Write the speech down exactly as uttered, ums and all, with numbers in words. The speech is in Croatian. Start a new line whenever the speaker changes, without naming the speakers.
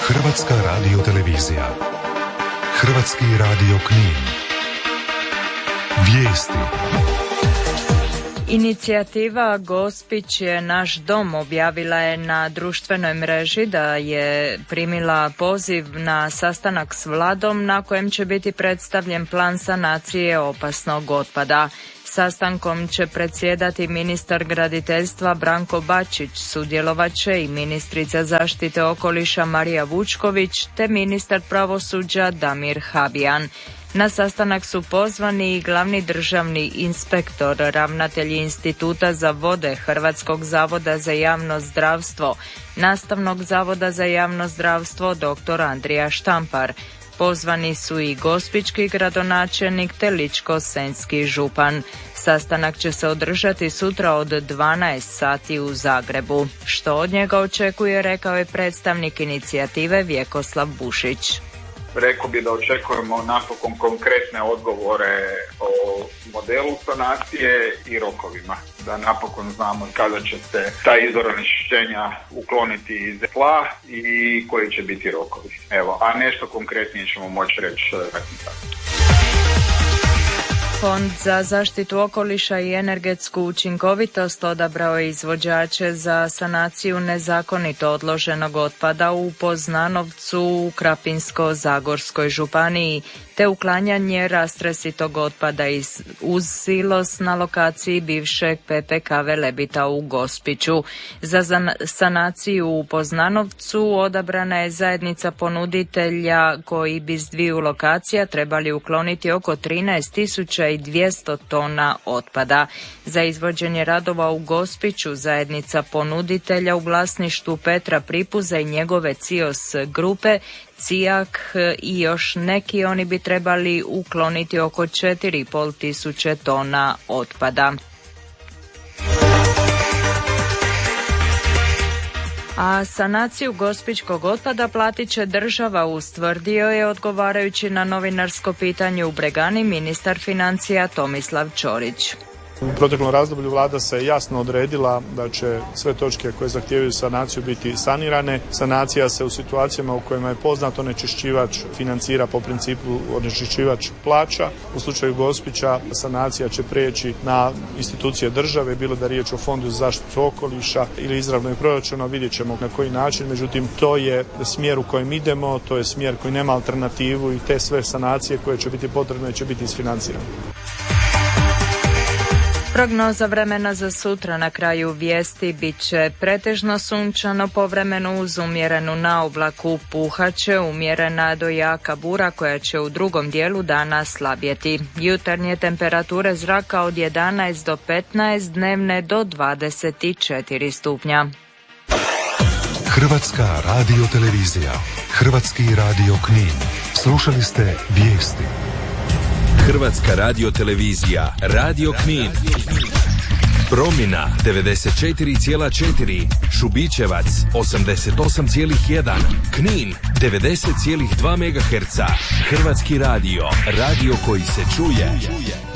Hrvatska radiotelevizija. Hrvatski radio Knin. Vijesti.
Inicijativa Gospić je naš dom objavila je na društvenoj mreži da je primila poziv na sastanak s vladom na kojem će biti predstavljen plan sanacije opasnog otpada. Sastankom će predsjedati ministar graditeljstva Branko Bačić, sudjelovat će i ministrica zaštite okoliša Marija Vučković te ministar pravosuđa Damir Habijan. Na sastanak su pozvani i glavni državni inspektor, ravnatelji Instituta za vode Hrvatskog zavoda za javno zdravstvo, Nastavnog zavoda za javno zdravstvo dr. Andrija Štampar. Pozvani su i gospićki gradonačelnik te ličko-senjski župan. Sastanak će se održati sutra od dvanaest sati u Zagrebu. Što od njega očekuje, rekao je predstavnik inicijative Vjekoslav Bušić.
Rekao bi da očekujemo napokon konkretne odgovore o modelu sanacije i rokovima. Da napokon znamo kada će se taj izvor onečišćenja ukloniti iz tla i koji će biti rokovi. Evo, a nešto konkretnije ćemo moći reći nakon toga.
Fond za zaštitu okoliša i energetsku učinkovitost odabrao je izvođače za sanaciju nezakonito odloženog otpada u Poznanovcu u Krapinsko-zagorskoj županiji te uklanjanje rastresitog otpada iz, uz silos na lokaciji bivšeg P P K Velebita u Gospiću. Za sanaciju u Poznanovcu odabrana je zajednica ponuditelja koji bi s dviju lokacija trebali ukloniti oko trinaest tisuća dvjesto tona otpada. Za izvođenje radova u Gospiću zajednica ponuditelja u vlasništvu Petra Pripuza i njegove C I O S grupe Cijak i još neki oni bi trebali ukloniti oko četiri i pol tisuće tona otpada. A sanaciju gospićkog otpada platit će država, ustvrdio je odgovarajući na novinarsko pitanje u Bregani ministar financija Tomislav Ćorić.
U proteklom razdoblju vlada se jasno odredila da će sve točke koje zahtijevaju sanaciju biti sanirane. Sanacija se u situacijama u kojima je poznat onečišćivač financira po principu onečišćivač plaća. U slučaju Gospića sanacija će prijeći na institucije države, bilo da je riječ o Fondu za zaštitu okoliša ili izravno i proračuna, vidjet ćemo na koji način. Međutim, to je smjer u kojem idemo, to je smjer koji nema alternativu i te sve sanacije koje će biti potrebne će biti isfinancirane.
Prognoza vremena za sutra na kraju vijesti bit će pretežno sunčano, povremeno uz umjerenu naoblaku, puhaće umjerena do jaka bura koja će u drugom dijelu dana slabjeti. Jutarnje temperature zraka od jedanaest do petnaest, dnevne do dvadeset četiri stupnja.
Hrvatska radiotelevizija. Hrvatski radio Knin. Slušali ste vijesti.
Hrvatska radiotelevizija, Radio Knin. Promina devedeset četiri zarez četiri, Šubićevac osamdeset osam zarez jedan, Knin devedeset zarez dva megaherca. Hrvatski radio, radio koji se čuje.